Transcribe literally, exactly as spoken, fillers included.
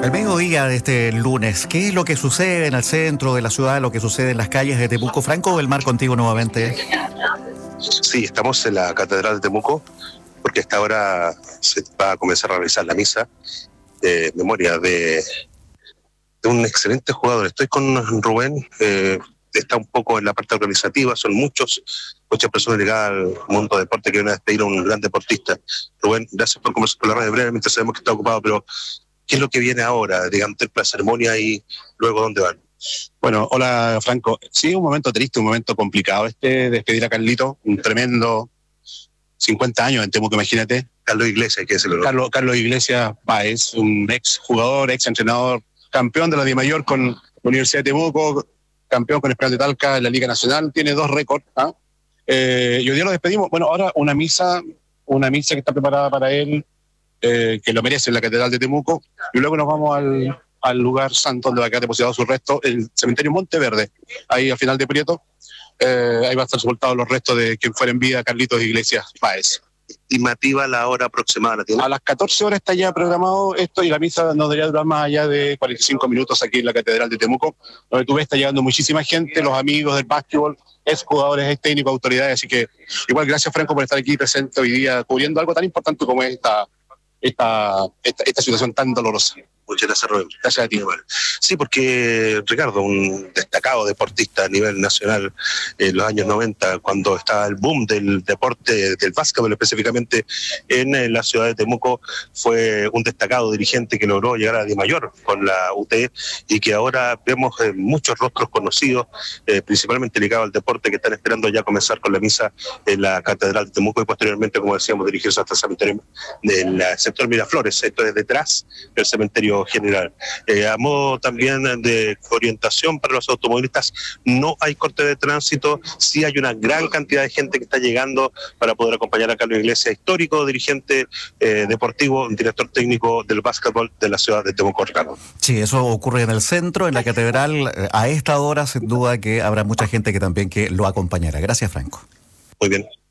El mediodía de este lunes, ¿qué es lo que sucede en el centro de la ciudad, lo que sucede en las calles de Temuco? Franco, el mar contigo nuevamente. Sí, estamos en la Catedral de Temuco, porque a esta hora se va a comenzar a realizar la misa de memoria de, de un excelente jugador. Estoy con Rubén, eh, está un poco en la parte organizativa, son muchos, muchas personas ligadas al mundo del deporte que vienen a despedir a un gran deportista. Rubén, gracias por conversar con la radio brevemente, sabemos que está ocupado, pero ¿qué es lo que viene ahora, digamos, la ceremonia y luego dónde van? Bueno, hola Franco. Sí, un momento triste, un momento complicado este, despedir a Carlito, un tremendo cincuenta años en Temuco, imagínate. Carlos Iglesias, que es el Carlos, Carlos Iglesias Páez, un ex jugador, ex entrenador, campeón de la Dimayor con la Universidad de Temuco, campeón con Esperanza de Talca en la Liga Nacional, tiene dos récords. ¿ah? Eh, y hoy día lo despedimos. Bueno, ahora una misa, una misa que está preparada para él, eh, que lo merece en la Catedral de Temuco, y luego nos vamos al... al lugar santo donde va a quedar depositado su resto, el cementerio Monteverde, ahí al final de Prieto. Eh, ahí va a estar sepultados los restos de quien fuera en vida, Carlitos Iglesias Páez. Estimativa la hora aproximada, ¿la tiene? A las catorce horas está ya programado esto y la misa no debería durar más allá de cuarenta y cinco minutos aquí en la Catedral de Temuco, donde tú ves está llegando muchísima gente, los amigos del básquetbol, ex jugadores, ex técnicos, autoridades, así que igual gracias Franco por estar aquí presente hoy día cubriendo algo tan importante como esta, esta, esta, esta situación tan dolorosa. Muchas gracias, Rubén. Gracias a ti. Sí, porque Ricardo, un destacado deportista a nivel nacional en los años noventa, cuando estaba el boom del deporte, del básquetbol específicamente en la ciudad de Temuco, fue un destacado dirigente que logró llegar a Dimayor con la U T y que ahora vemos eh, muchos rostros conocidos, eh, principalmente ligados al deporte, que están esperando ya comenzar con la misa en la Catedral de Temuco y posteriormente, como decíamos, dirigirse hasta el cementerio del sector Miraflores. Esto es detrás del cementerio general. Eh, a modo también de orientación para los automovilistas, no hay corte de tránsito, sí hay una gran cantidad de gente que está llegando para poder acompañar a Carlos Iglesias, histórico dirigente eh, deportivo, director técnico del básquetbol de la ciudad de Temuco. Ricardo. Sí, eso ocurre en el centro, en la catedral. A esta hora, sin duda que habrá mucha gente que también que lo acompañará. Gracias, Franco. Muy bien.